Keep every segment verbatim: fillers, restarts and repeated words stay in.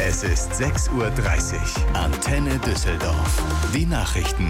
Es ist sechs Uhr dreißig. Antenne Düsseldorf. Die Nachrichten.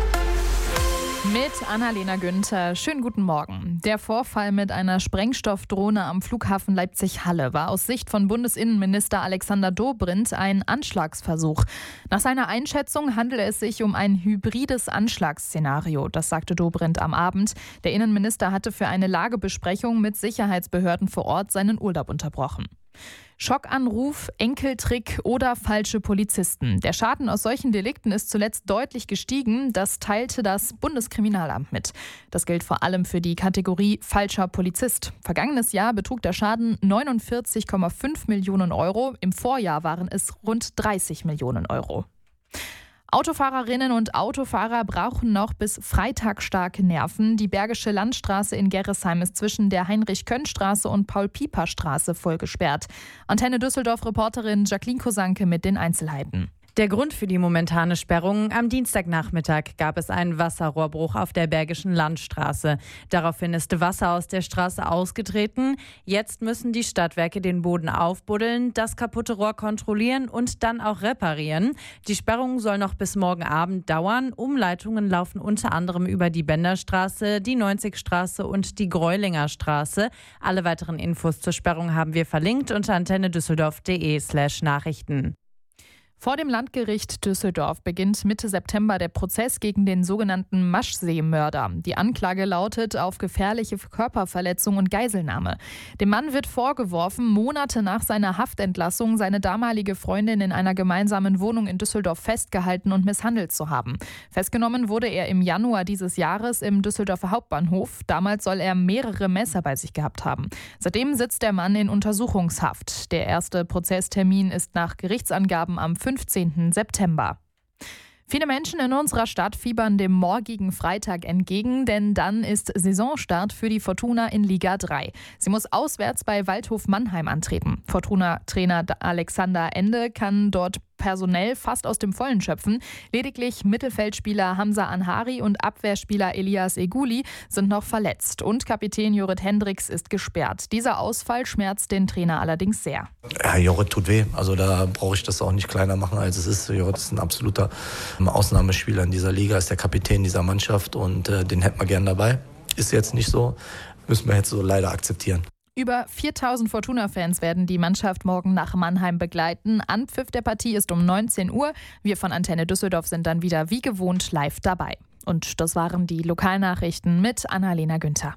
Mit Annalena Günther. Schönen guten Morgen. Der Vorfall mit einer Sprengstoffdrohne am Flughafen Leipzig-Halle war aus Sicht von Bundesinnenminister Alexander Dobrindt ein Anschlagsversuch. Nach seiner Einschätzung handele es sich um ein hybrides Anschlagsszenario. Das sagte Dobrindt am Abend. Der Innenminister hatte für eine Lagebesprechung mit Sicherheitsbehörden vor Ort seinen Urlaub unterbrochen. Schockanruf, Enkeltrick oder falsche Polizisten. Der Schaden aus solchen Delikten ist zuletzt deutlich gestiegen. Das teilte das Bundeskriminalamt mit. Das gilt vor allem für die Kategorie falscher Polizist. Vergangenes Jahr betrug der Schaden neunundvierzig Komma fünf Millionen Euro. Im Vorjahr waren es rund dreißig Millionen Euro. Autofahrerinnen und Autofahrer brauchen noch bis Freitag starke Nerven. Die Bergische Landstraße in Gerresheim ist zwischen der Heinrich-Köhn-Straße und Paul-Pieper-Straße voll gesperrt. Antenne Düsseldorf-Reporterin Jacqueline Kosanke mit den Einzelheiten. Der Grund für die momentane Sperrung: am Dienstagnachmittag gab es einen Wasserrohrbruch auf der Bergischen Landstraße. Daraufhin ist Wasser aus der Straße ausgetreten. Jetzt müssen die Stadtwerke den Boden aufbuddeln, das kaputte Rohr kontrollieren und dann auch reparieren. Die Sperrung soll noch bis morgen Abend dauern. Umleitungen laufen unter anderem über die Benderstraße, die neunzigstraße und die Greulinger Straße. Alle weiteren Infos zur Sperrung haben wir verlinkt unter antennedüsseldorf.de slash Nachrichten. Vor dem Landgericht Düsseldorf beginnt Mitte September der Prozess gegen den sogenannten Maschsee-Mörder. Die Anklage lautet auf gefährliche Körperverletzung und Geiselnahme. Dem Mann wird vorgeworfen, Monate nach seiner Haftentlassung seine damalige Freundin in einer gemeinsamen Wohnung in Düsseldorf festgehalten und misshandelt zu haben. Festgenommen wurde er im Januar dieses Jahres im Düsseldorfer Hauptbahnhof. Damals soll er mehrere Messer bei sich gehabt haben. Seitdem sitzt der Mann in Untersuchungshaft. Der erste Prozesstermin ist nach Gerichtsangaben am fünfzehnten September. Viele Menschen in unserer Stadt fiebern dem morgigen Freitag entgegen, denn dann ist Saisonstart für die Fortuna in Liga drei. Sie muss auswärts bei Waldhof Mannheim antreten. Fortuna-Trainer Alexander Ende kann dort personell fast aus dem Vollen schöpfen. Lediglich Mittelfeldspieler Hamza Anhari und Abwehrspieler Elias Eguli sind noch verletzt. Und Kapitän Jorrit Hendricks ist gesperrt. Dieser Ausfall schmerzt den Trainer allerdings sehr. Ja, Jorrit tut weh. Also da brauche ich das auch nicht kleiner machen, als es ist. Jorrit ist ein absoluter Ausnahmespieler in dieser Liga, ist der Kapitän dieser Mannschaft und äh, den hätten wir gern dabei. Ist jetzt nicht so, müssen wir jetzt so leider akzeptieren. Über viertausend Fortuna-Fans werden die Mannschaft morgen nach Mannheim begleiten. Anpfiff der Partie ist um neunzehn Uhr. Wir von Antenne Düsseldorf sind dann wieder wie gewohnt live dabei. Und das waren die Lokalnachrichten mit Annalena Günther.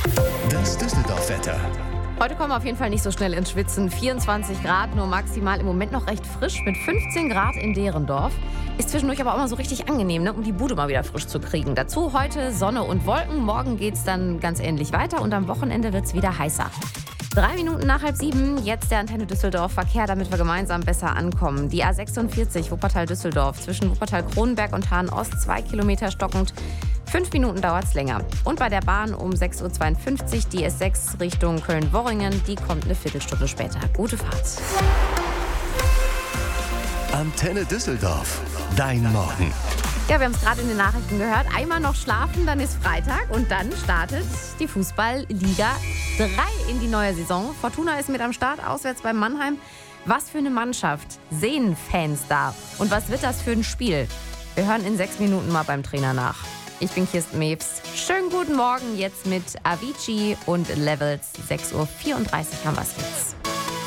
Das Düsseldorf-Wetter. Heute kommen wir auf jeden Fall nicht so schnell ins Schwitzen. vierundzwanzig Grad, nur maximal im Moment noch recht frisch mit fünfzehn Grad in Derendorf. Ist zwischendurch aber auch mal so richtig angenehm, ne, um die Bude mal wieder frisch zu kriegen. Dazu heute Sonne und Wolken. Morgen geht es dann ganz ähnlich weiter und am Wochenende wird es wieder heißer. Drei Minuten nach halb sieben, jetzt der Antenne Düsseldorf Verkehr, damit wir gemeinsam besser ankommen. Die A sechsundvierzig Wuppertal-Düsseldorf zwischen Wuppertal-Kronenberg und Hahn-Ost, zwei Kilometer stockend. Fünf Minuten dauert es länger. Und bei der Bahn um sechs Uhr zweiundfünfzig die S sechs Richtung Köln-Worringen, die kommt eine Viertelstunde später. Gute Fahrt. Antenne Düsseldorf. Dein Morgen. Ja, wir haben es gerade in den Nachrichten gehört. Einmal noch schlafen, dann ist Freitag und dann startet die Fußball-Liga drei in die neue Saison. Fortuna ist mit am Start, auswärts bei Mannheim. Was für eine Mannschaft sehen Fans da? Und was wird das für ein Spiel? Wir hören in sechs Minuten mal beim Trainer nach. Ich bin Kirsten Mewes. Schönen guten Morgen jetzt mit Avicii und Levels. sechs Uhr vierunddreißig haben wir es jetzt.